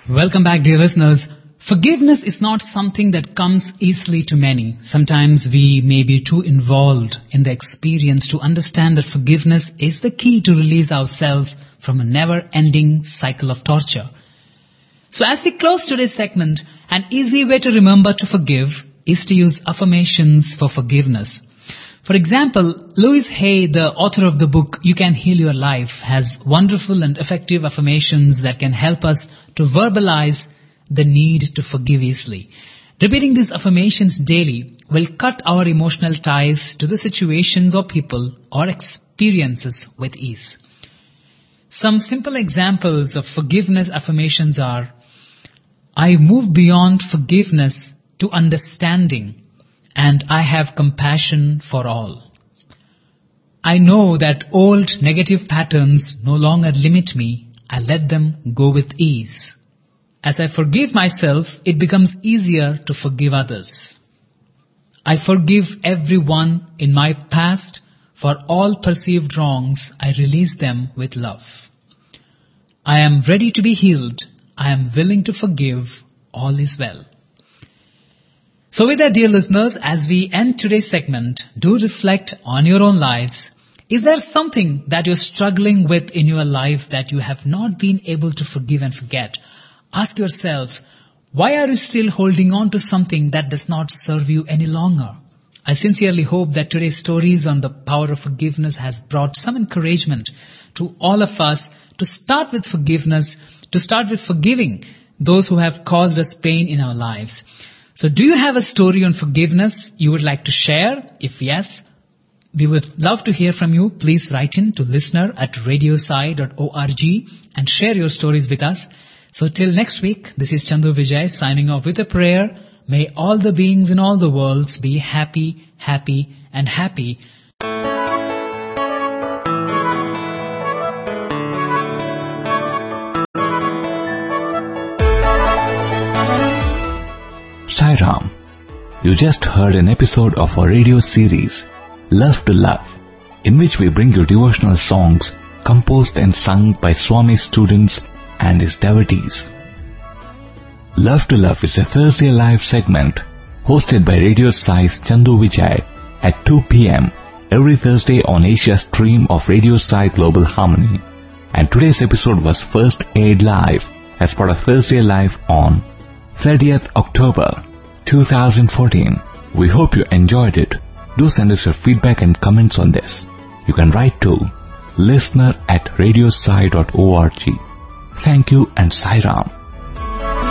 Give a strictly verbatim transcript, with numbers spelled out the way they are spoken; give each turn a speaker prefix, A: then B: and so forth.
A: Welcome back, dear listeners. Forgiveness is not something that comes easily to many. Sometimes we may be too involved in the experience to understand that forgiveness is the key to release ourselves from a never-ending cycle of torture. So as we close today's segment, an easy way to remember to forgive is to use affirmations for forgiveness. For example, Louise Hay, the author of the book You Can Heal Your Life, has wonderful and effective affirmations that can help us to verbalize the need to forgive easily. Repeating these affirmations daily will cut our emotional ties to the situations or people or experiences with ease. Some simple examples of forgiveness affirmations are, I move beyond forgiveness to understanding, and I have compassion for all. I know that old negative patterns no longer limit me. I let them go with ease. As I forgive myself, it becomes easier to forgive others. I forgive everyone in my past. For all perceived wrongs, I release them with love. I am ready to be healed. I am willing to forgive. All is well. So with that, dear listeners, as we end today's segment, do reflect on your own lives. Is there something that you're struggling with in your life that you have not been able to forgive and forget? Ask yourselves, why are you still holding on to something that does not serve you any longer? I sincerely hope that today's stories on the power of forgiveness has brought some encouragement to all of us to start with forgiveness, to start with forgiving those who have caused us pain in our lives. So do you have a story on forgiveness you would like to share? If yes, we would love to hear from you. Please write in to listener at radiosai dot org and share your stories with us. So till next week, this is Chandu Vijay signing off with a prayer. May all the beings in all the worlds be happy, happy and happy.
B: Sai Ram. You just heard an episode of our radio series, Love to Love, in which we bring you devotional songs composed and sung by Swami's students and his devotees. Love to Love is a Thursday live segment hosted by Radio Sai's Chandu Vijay at two p.m. every Thursday on Asia stream of Radio Sai Global Harmony. And today's episode was first aired live as part of Thursday Live on thirtieth October two thousand fourteen. We hope you enjoyed it. Do send us your feedback and comments on this. You can write to listener at radiosai dot org. Thank you and Sai Ram.